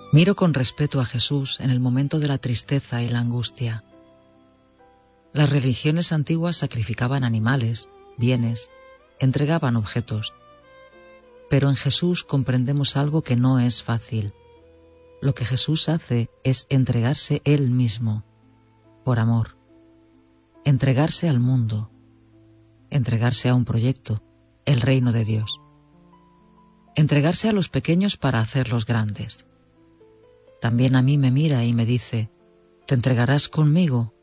Miro con respeto a Jesús en el momento de la tristeza y la angustia. Las religiones antiguas sacrificaban animales, bienes, entregaban objetos. Pero en Jesús comprendemos algo que no es fácil. Lo que Jesús hace es entregarse Él mismo, por amor. Entregarse al mundo, entregarse a un proyecto, el reino de Dios. Entregarse a los pequeños para hacerlos grandes. También a mí me mira y me dice: ¿te entregarás conmigo